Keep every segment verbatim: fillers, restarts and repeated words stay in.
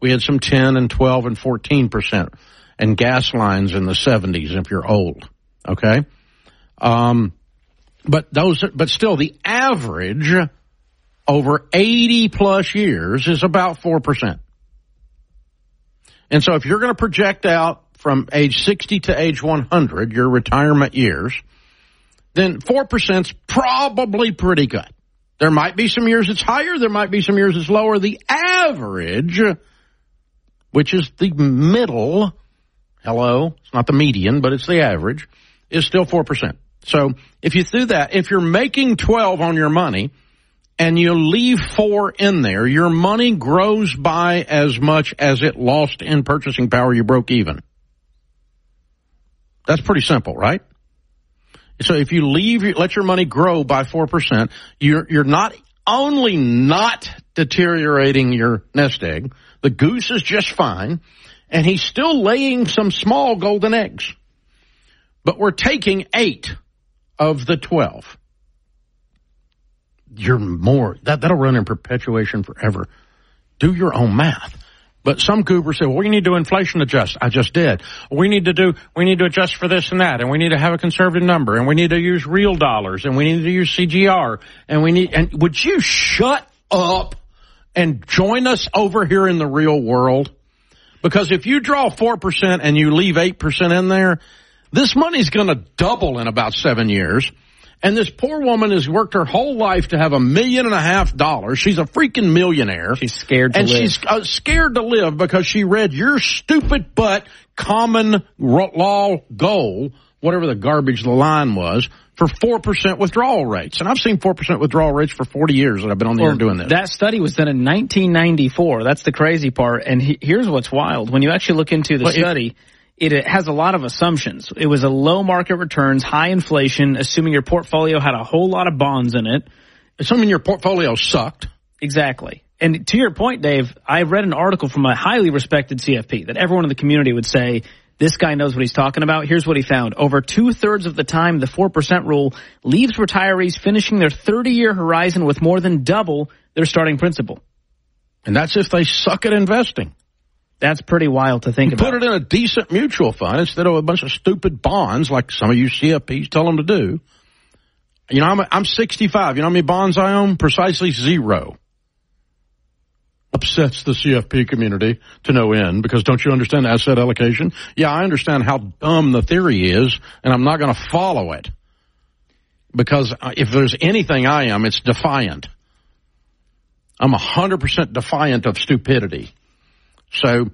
We had some ten and twelve and fourteen percent, and gas lines in the seventies if you're old. Okay, um, but those, but still, the average over eighty plus years is about four percent. And so, if you're going to project out from age sixty to age one hundred, your retirement years, then four percent's probably pretty good. There might be some years it's higher. There might be some years it's lower. The average, which is the middle, hello, it's not the median, but it's the average, is still four percent. So if you do that, if you're making twelve on your money and you leave four in there, your money grows by as much as it lost in purchasing power. You broke even. That's pretty simple, right? So if you leave, let your money grow by four percent, you're, you're not only not deteriorating your nest egg, the goose is just fine, and he's still laying some small golden eggs. But we're taking eight of the twelve. You're more, that, that'll run in perpetuation forever. Do your own math. But some goobers say, well, we need to inflation adjust. I just did. We need to do, we need to adjust for this and that, and we need to have a conservative number, and we need to use real dollars, and we need to use C G R, and we need, and would you shut up and join us over here in the real world? Because if you draw four percent and you leave eight percent in there, this money's going to double in about seven years. And this poor woman has worked her whole life to have a million and a half dollars. She's a freaking millionaire. She's scared to and live. And she's uh, scared to live because she read your stupid butt common law goal, whatever the garbage the line was, for four percent withdrawal rates. And I've seen four percent withdrawal rates for forty years that I've been on the well, air doing this. That study was done in nineteen ninety-four. That's the crazy part. And he, here's what's wild. When you actually look into the well, study... It, It, it has a lot of assumptions. It was a low market returns, high inflation, assuming your portfolio had a whole lot of bonds in it. Assuming your portfolio sucked. Exactly. And to your point, Dave, I read an article from a highly respected C F P that everyone in the community would say, this guy knows what he's talking about. Here's what he found. Over two-thirds of the time, the four percent rule leaves retirees finishing their thirty-year horizon with more than double their starting principal. And that's if they suck at investing. That's pretty wild to think you about. Put it in a decent mutual fund instead of a bunch of stupid bonds like some of you C F Ps tell them to do. You know, I'm, I'm sixty-five. You know how many bonds I own? Precisely zero. Upsets the C F P community to no end because don't you understand asset allocation? Yeah, I understand how dumb the theory is, and I'm not going to follow it. Because if there's anything I am, it's defiant. I'm one hundred percent defiant of stupidity. So,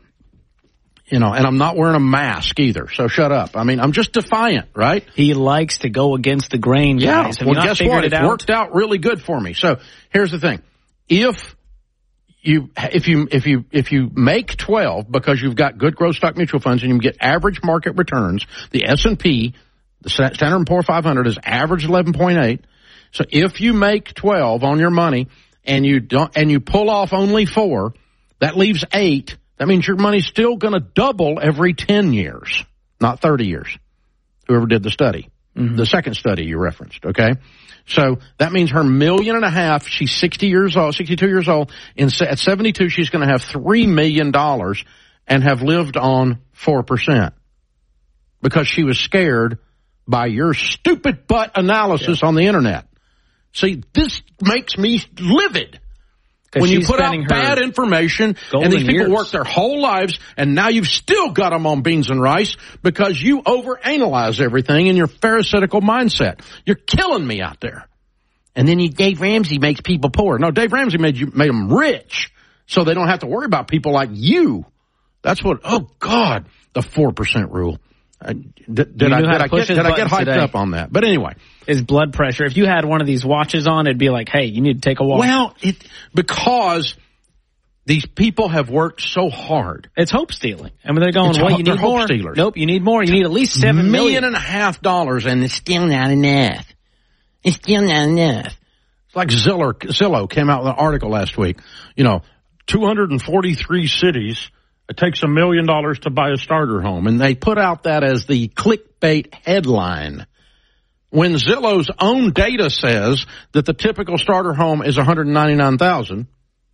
you know, and I'm not wearing a mask either, so shut up. I mean, I'm just defiant, right? He likes to go against the grain, yeah. guys. Have Well, you not guess figured what? It, it out? worked out really good for me. So here's the thing. If you, if you, if you, if you make twelve because you've got good growth stock mutual funds and you get average market returns, the S and P, the Standard and Poor's five hundred is average eleven point eight. So if you make twelve on your money and you don't, and you pull off only four, that leaves eight. That means your money's still going to double every ten years, not thirty years, whoever did the study, mm-hmm. the second study you referenced, okay? So that means her million and a half, she's sixty years old, sixty-two years old, in, at seventy-two she's going to have three million dollars and have lived on four percent because she was scared by your stupid butt analysis yeah. on the internet. See, this makes me livid. When you put out bad information and these people years. work their whole lives and now you've still got them on beans and rice because you overanalyze everything in your pharisaical mindset. You're killing me out there. And then you, Dave Ramsey makes people poor. No, Dave Ramsey made you made them rich so they don't have to worry about people like you. That's what, oh, God, the four percent rule. Uh, did did, I, did, I, get, did I get hyped today. up on that? But anyway. His blood pressure. If you had one of these watches on, it'd be like, hey, you need to take a walk. Well, it, because these people have worked so hard. It's hope stealing. I mean, they're going, it's well, ho- you need more. Stealers. Nope, you need more. You need at least seven million. million and a half dollars, and it's still not enough. It's still not enough. It's like Zillow, Zillow came out with an article last week. You know, two hundred forty-three cities, it takes a million dollars to buy a starter home. And they put out that as the clickbait headline. When Zillow's own data says that the typical starter home is one hundred ninety-nine thousand dollars,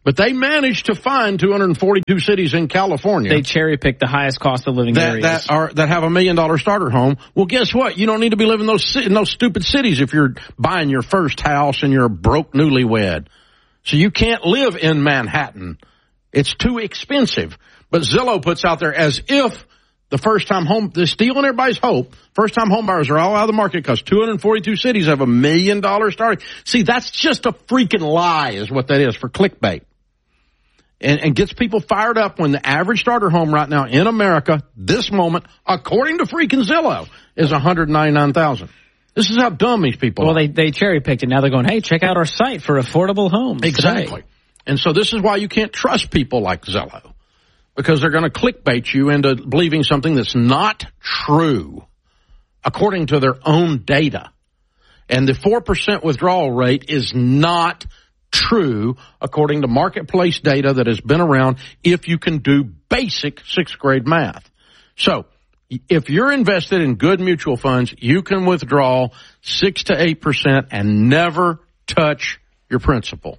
But they managed to find two hundred forty-two cities in California. They cherry pick the highest cost of living that, areas. That are, that have a million dollar starter home. Well, guess what? You don't need to be living in those, in those stupid cities if you're buying your first house and you're a broke newlywed. So you can't live in Manhattan. It's too expensive. But Zillow puts out there as if the first time home, they're stealing everybody's hope. First time home buyers are all out of the market because two hundred forty-two cities have a million dollar starting. See, that's just a freaking lie is what that is for clickbait. And, and gets people fired up when the average starter home right now in America, this moment, according to freaking Zillow, is one hundred ninety-nine thousand dollars. This is how dumb these people well, are. Well, they, they cherry picked it. Now they're going, hey, check out our site for affordable homes. Exactly. Today. And so this is why you can't trust people like Zillow. Because they're going to clickbait you into believing something that's not true, according to their own data. And the four percent withdrawal rate is not true, according to marketplace data that has been around, if you can do basic sixth grade math. So, if you're invested in good mutual funds, you can withdraw six to eight percent and never touch your principal.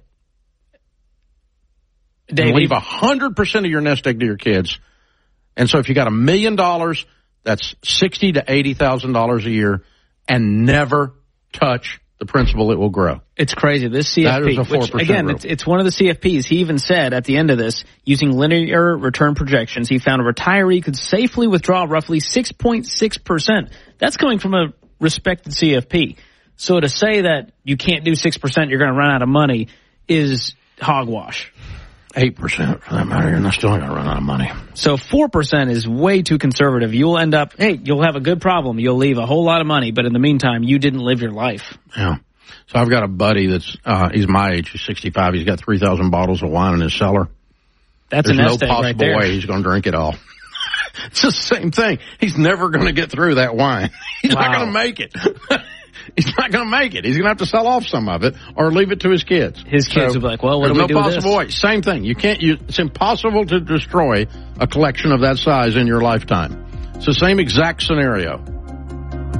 Dave, leave one hundred percent of your nest egg to your kids. And so if you got a million dollars, that's sixty thousand to eighty thousand dollars a year, and never touch the principal. It will grow. It's crazy. This C F P, that is a four percent which, again, it's, it's one of the C F Ps. He even said at the end of this, using linear return projections, he found a retiree could safely withdraw roughly six point six percent. That's coming from a respected C F P. So to say that you can't do six percent, you're going to run out of money, is hogwash. eight percent for that matter, and they're still going to run out of money. So four percent is way too conservative. You'll end up, hey, you'll have a good problem. You'll leave a whole lot of money, but in the meantime, you didn't live your life. Yeah. So I've got a buddy that's, uh, he's my age, he's sixty-five. He's got three thousand bottles of wine in his cellar. That's There's an no estate possible right there. way he's going to drink it all. It's the same thing. He's never going to get through that wine. He's Wow. not going to make it. He's not going to make it. He's going to have to sell off some of it or leave it to his kids. His kids So, will be like, well, what do we there's do no with possible this? way. Same thing. You can't, you, it's impossible to destroy a collection of that size in your lifetime. It's the same exact scenario.